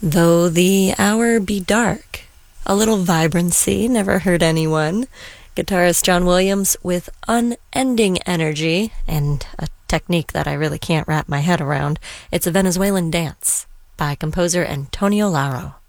Though the hour be dark, a little vibrancy never hurt anyone. Guitarist John Williams with unending energy and a technique that I really can't wrap my head around. It's a Venezuelan dance by composer Antonio Laro.